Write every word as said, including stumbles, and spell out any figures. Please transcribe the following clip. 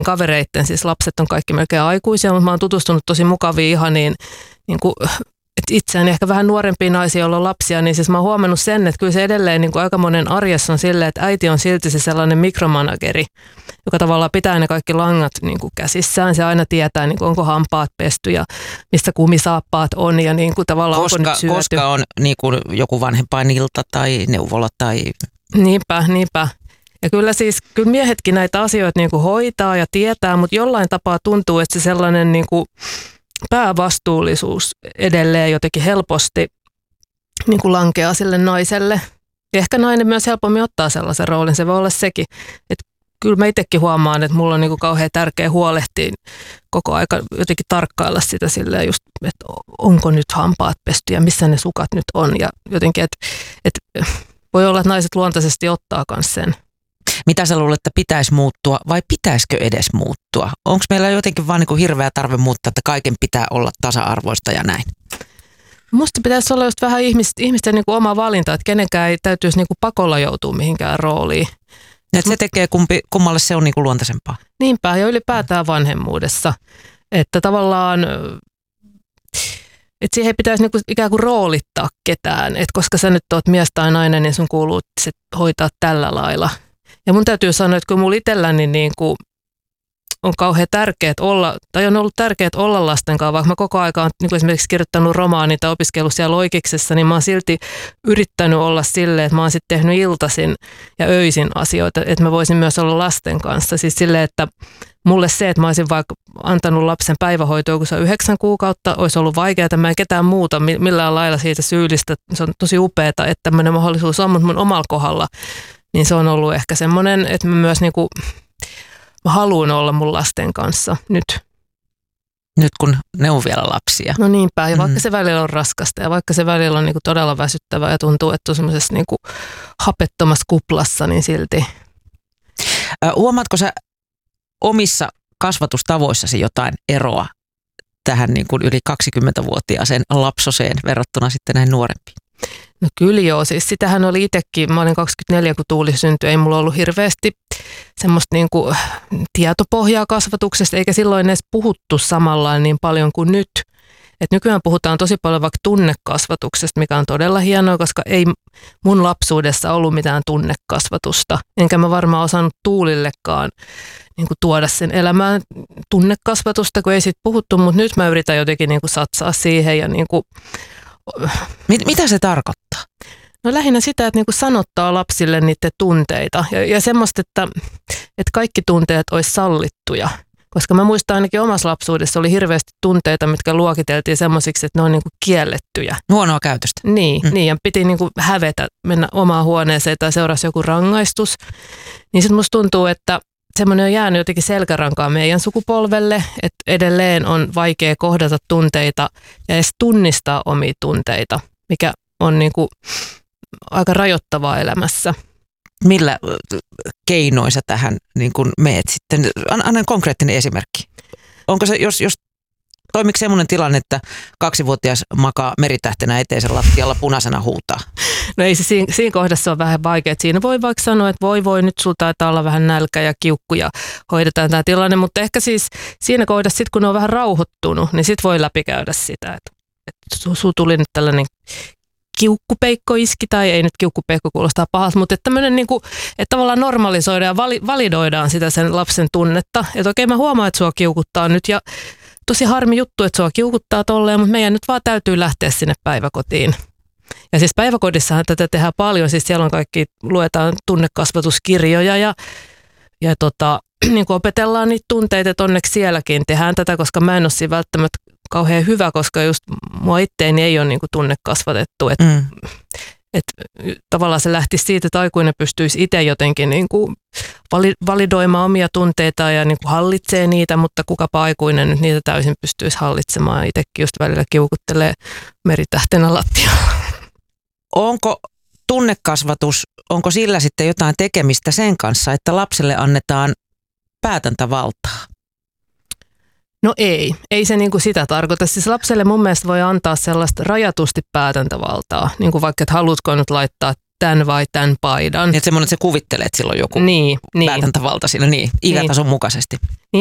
kavereitten, siis lapset on kaikki melkein aikuisia, mutta mä oon tutustunut tosi mukaviin ihaniin, niin kuin, että itseäni ehkä vähän nuorempia naisia, joilla on lapsia, niin siis mä oon huomannut sen, että kyllä se edelleen niin kuin aika monen arjessa on silleen, että äiti on silti se sellainen mikromanageri, joka tavallaan pitää ne kaikki langat niin kuin käsissään. Se aina tietää, niin kuin onko hampaat pesty ja mistä kumisaappaat on ja niin kuin tavallaan koska, onko nyt syöty. Koska on niin kuin joku vanhempainilta tai neuvola tai... Niinpä, niinpä. Ja kyllä siis, kyllä miehetkin näitä asioita niin kuin hoitaa ja tietää, mutta jollain tapaa tuntuu, että se sellainen niin kuin päävastuullisuus edelleen jotenkin helposti niin kuin lankeaa sille naiselle. Ja ehkä nainen myös helpommin ottaa sellaisen roolin, se voi olla sekin. Että kyllä mä itsekin huomaan, että mulla on niin kuin kauhean tärkeä huolehtia koko aika jotenkin tarkkailla sitä silleen just, että onko nyt hampaat pesty ja missä ne sukat nyt on. Ja jotenkin, että, että voi olla, että naiset luontaisesti ottaa myös sen. Mitä sä luulet, että pitäisi muuttua vai pitäisikö edes muuttua? Onko meillä jotenkin vaan niin kuin hirveä tarve muuttaa, että kaiken pitää olla tasa-arvoista ja näin? Musta pitäisi olla just vähän ihmisten, ihmisten niin kuin oma valinta, että kenenkään ei täytyisi niin kuin pakolla joutua mihinkään rooliin. Että se tekee kumpi, kummalle se on niin kuin luontaisempaa. Niinpä, ja ylipäätään vanhemmuudessa. Että tavallaan, että siihen ei pitäisi niin kuin ikään kuin roolittaa ketään. Että koska sä nyt oot mies tai nainen, niin sun kuuluu se hoitaa tällä lailla. Ja mun täytyy sanoa, että kun mulla itselläni niin kuin on kauhean tärkeää olla, tai on ollut tärkeää olla lasten kanssa, vaikka mä koko ajan olen niin esimerkiksi kirjoittanut romaani tai opiskellut siellä Loikiksessa, niin mä oon silti yrittänyt olla silleen, että mä oon sitten tehnyt iltaisin ja öisin asioita, että mä voisin myös olla lasten kanssa. Siis silleen, että mulle se, että mä olisin vaikka antanut lapsen päivähoitoa, kun se on yhdeksän kuukautta, olisi ollut vaikeaa, mä en ketään muuta millään lailla siitä syyllistä. Se on tosi upeaa, että tämmöinen mahdollisuus on, mutta mun omalla kohdalla, niin se on ollut ehkä semmoinen, että mä myös niinku mä haluan olla mun lasten kanssa nyt. Nyt kun ne on vielä lapsia. No niinpä, ja vaikka mm. se välillä on raskasta ja vaikka se välillä on niinku todella väsyttävää ja tuntuu, että on semmoisessa niinku hapettomassa kuplassa, niin silti. Äh, huomaatko sä omissa kasvatustavoissasi jotain eroa tähän niin kuin yli kaksikymmentävuotiaaseen lapsoseen verrattuna sitten näin nuorempiin? No kyllä joo, siis sitähän oli itsekin, mä olin kaksikymmentäneljä, kun Tuuli syntyi, ei mulla ollut hirveästi semmoista niin kuin tietopohjaa kasvatuksesta, eikä silloin edes puhuttu samalla niin paljon kuin nyt. Et nykyään puhutaan tosi paljon vaikka tunnekasvatuksesta, mikä on todella hienoa, koska ei mun lapsuudessa ollut mitään tunnekasvatusta, enkä mä varmaan osannut Tuulillekaan niin kuin tuoda sen elämään tunnekasvatusta, kun ei siitä puhuttu, mutta nyt mä yritän jotenkin niin kuin satsaa siihen ja niin kuin Mit, mitä se tarkoittaa? No lähinnä sitä, että niinku sanottaa lapsille niiden tunteita ja, ja semmoista, että, että kaikki tunteet olisi sallittuja. Koska mä muistan ainakin omassa lapsuudessa oli hirveästi tunteita, mitkä luokiteltiin semmoisiksi, että ne on niinku kiellettyjä. Huonoa käytöstä. Niin, mm. niin ja piti niinku hävetä, mennä omaan huoneeseen tai seurasi joku rangaistus. Niin sitten musta tuntuu, että semmoinen on jäänyt jotenkin selkärankaan meidän sukupolvelle, että edelleen on vaikea kohdata tunteita ja edes tunnistaa omia tunteita, mikä on niin kuin aika rajoittavaa elämässä. Millä keinoin sä tähän niin kuin meet sitten? Anna konkreettinen esimerkki. Onko se, jos, jos toimiko semmoinen tilanne, että kaksivuotias makaa meritähtenä eteisen lattialla punaisena huutaa? No ei se siinä, siinä kohdassa on vähän vaikea. Siinä voi vaikka sanoa, että voi voi, nyt sulla taitaa olla vähän nälkä ja kiukku ja hoidetaan tämä tilanne. Mutta ehkä siis siinä kohdassa, sit kun ne on vähän rauhoittunut, niin sit voi läpikäydä sitä, että, että sulla tuli nyt tällainen kiukkupeikko iski, tai ei nyt kiukkupeikko kuulostaa pahalta, mutta että tämmöinen niin kuin, että tavallaan normalisoidaan ja vali, validoidaan sitä sen lapsen tunnetta. Että okei, mä huomaan, että sua kiukuttaa nyt ja tosi harmi juttu, että sua kiukuttaa tolleen, mutta meidän nyt vaan täytyy lähteä sinne päiväkotiin. Ja siis päiväkodissahan tätä tehdään paljon, siis siellä on kaikki, luetaan tunnekasvatuskirjoja ja, ja tota, niin kuin opetellaan niitä tunteita, että onneksi sielläkin tehdään tätä, koska mä en ole siinä välttämättä kauhean hyvä, koska just mua itteeni ei ole niin kuin tunnekasvatettu. Että mm. et, tavallaan se lähti siitä, että aikuinen pystyisi itse jotenkin niin kuin validoimaan omia tunteita ja niin kuin hallitsee niitä, mutta kukapa aikuinen nyt niitä täysin pystyisi hallitsemaan. Itsekin just välillä kiukuttelee meritähtenä lattialla. Onko tunnekasvatus, onko sillä sitten jotain tekemistä sen kanssa, että lapselle annetaan päätäntävaltaa? No ei, ei se niin kuin sitä tarkoita. Siis lapselle mun mielestä voi antaa sellaista rajatusti päätäntävaltaa, niin kuin vaikka, että haluatko nyt laittaa tämän vai tämän paidan. Että semmoinen, että se kuvittelee, että sillä on joku niin, niin. päätäntävalta siinä niin, ikätason mukaisesti.